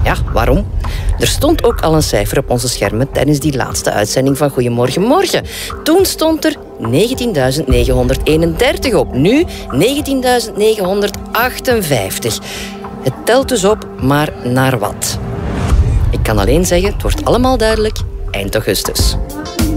Ja, waarom? Er stond ook al een cijfer op onze schermen tijdens die laatste uitzending van Goedemorgen Morgen. Toen stond er 19.931 op. Nu 19.958. Het telt dus op, maar naar wat? Ik kan alleen zeggen, het wordt allemaal duidelijk eind augustus.